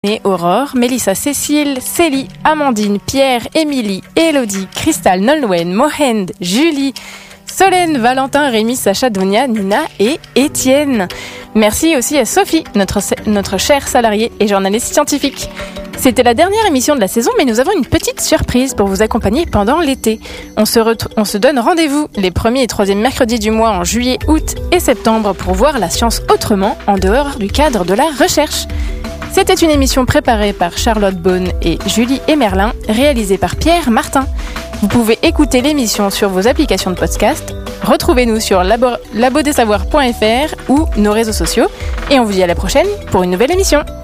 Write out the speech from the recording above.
Aurore, Mélissa, Cécile, Célie, Amandine, Pierre, Émilie, Élodie, Cristal, Nolwenn, Mohend, Julie, Solène, Valentin, Rémi, Sacha, Donia, Nina et Étienne. Merci aussi à Sophie, notre chère salariée et journaliste scientifique. C'était la dernière émission de la saison, mais nous avons une petite surprise pour vous accompagner pendant l'été. On se donne rendez-vous les 1er et 3e mercredis du mois en juillet, août et septembre pour voir la science autrement, en dehors du cadre de la recherche. C'était une émission préparée par Charlotte Beaune et Julie Emerlin, réalisée par Pierre Martin. Vous pouvez écouter l'émission sur vos applications de podcast. Retrouvez-nous sur labodesavoirs.fr ou nos réseaux sociaux. Et on vous dit à la prochaine pour une nouvelle émission.